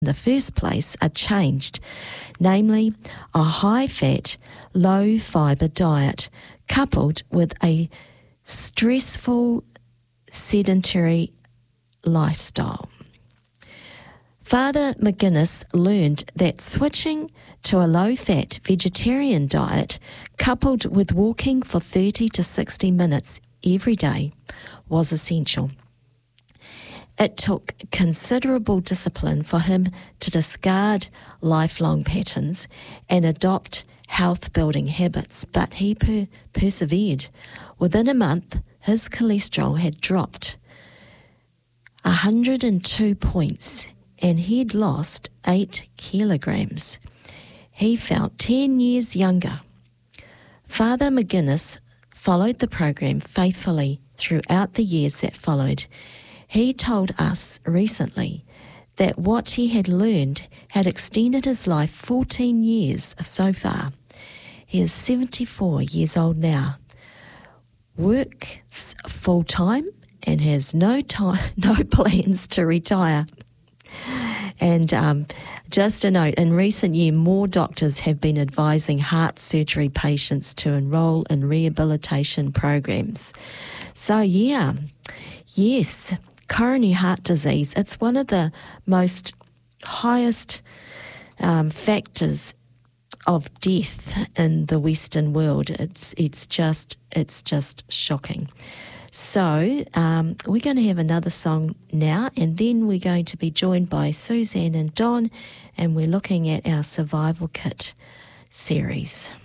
the first place are changed, namely a high-fat, low-fibre diet coupled with a stressful, sedentary lifestyle. Father McGuinness learned that switching to a low-fat vegetarian diet coupled with walking for 30 to 60 minutes every day was essential. It took considerable discipline for him to discard lifelong patterns and adopt health-building habits, but he persevered. Within a month, his cholesterol had dropped 102 points and he'd lost 8 kilograms. He felt 10 years younger. Father McGuinness followed the program faithfully throughout the years that followed. He told us recently that what he had learned had extended his life 14 years so far. He is 74 years old now, works full-time and has no plans to retire. And just a note, in recent years, more doctors have been advising heart surgery patients to enrol in rehabilitation programs. So yes, coronary heart disease, it's one of the most highest factors of death in the Western world. It's just shocking. So we're going to have another song now, and then we're going to be joined by Suzanne and Don, and we're looking at our Survival Kit series.